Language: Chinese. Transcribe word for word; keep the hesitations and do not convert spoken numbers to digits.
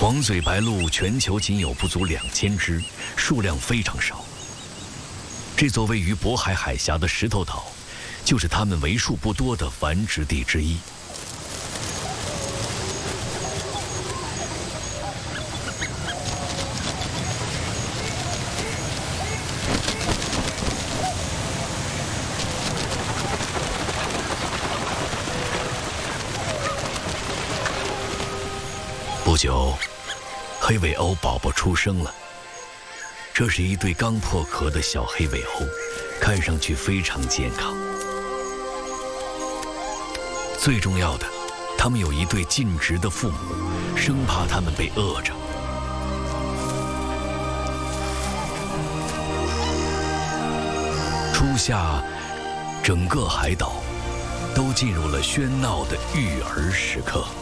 黄嘴白鹭全球仅有不足两千只，数量非常少。这座位于渤海海峡的石头岛，就是它们为数不多的繁殖地之一。不久，黑尾鸥宝宝出生了。这是一对刚破壳的小黑尾鸥，看上去非常健康。最重要的，它们有一对尽职的父母，生怕它们被饿着。初夏，整个海岛都进入了喧闹的育儿时刻。